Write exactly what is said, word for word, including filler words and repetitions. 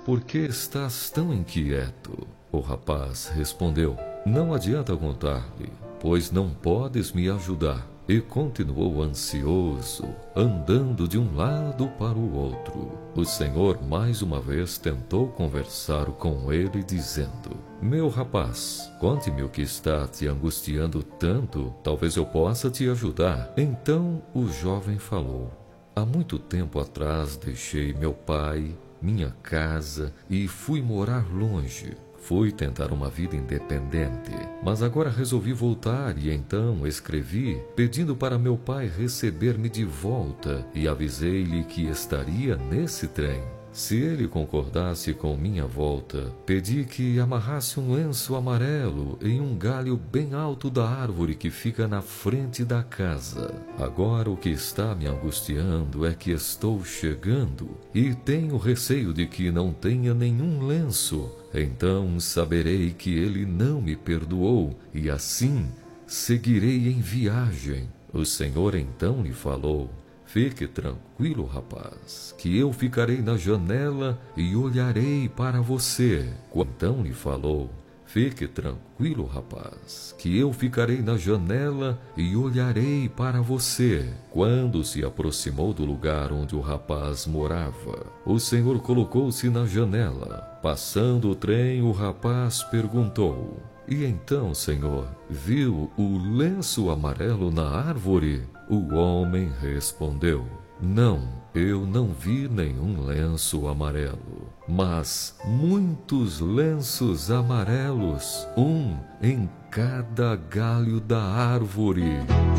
por que estás tão inquieto? O rapaz respondeu: não adianta contar-lhe, pois não podes me ajudar. E continuou ansioso, andando de um lado para o outro. O Senhor mais uma vez tentou conversar com ele, dizendo: meu rapaz, conte-me o que está te angustiando tanto, talvez eu possa te ajudar. Então o jovem falou: há muito tempo atrás deixei meu pai, minha casa e fui morar longe. Fui tentar uma vida independente, mas agora resolvi voltar e então escrevi pedindo para meu pai receber-me de volta e avisei-lhe que estaria nesse trem. Se ele concordasse com minha volta, pedi que amarrasse um lenço amarelo em um galho bem alto da árvore que fica na frente da casa. Agora o que está me angustiando é que estou chegando e tenho receio de que não tenha nenhum lenço. Então saberei que ele não me perdoou e assim seguirei em viagem. O Senhor então lhe falou: fique tranquilo, rapaz, que eu ficarei na janela e olharei para você. Então lhe falou: fique tranquilo, rapaz, que eu ficarei na janela e olharei para você. Quando se aproximou do lugar onde o rapaz morava, o Senhor colocou-se na janela. Passando o trem, o rapaz perguntou: e então, Senhor, viu o lenço amarelo na árvore? O homem respondeu: não, eu não vi nenhum lenço amarelo, mas muitos lenços amarelos, um em cada galho da árvore.